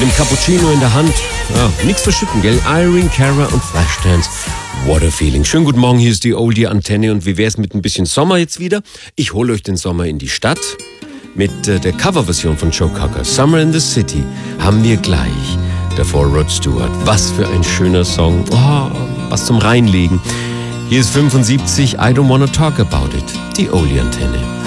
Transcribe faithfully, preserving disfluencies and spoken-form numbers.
dem Cappuccino in der Hand. Ja, nichts verschütten, gell? Irene Cara und Flashdance. What a feeling. Schönen guten Morgen, hier ist die Oldie-Antenne. Und wie wär's mit ein bisschen Sommer jetzt wieder? Ich hole euch den Sommer in die Stadt. Mit äh, der Coverversion von Joe Cocker, Summer in the City, haben wir gleich davor Rod Stewart. Was für ein schöner Song. Oh, was zum Reinlegen. Hier ist fünfundsiebzig, I Don't Wanna Talk About It. Die Oldie-Antenne.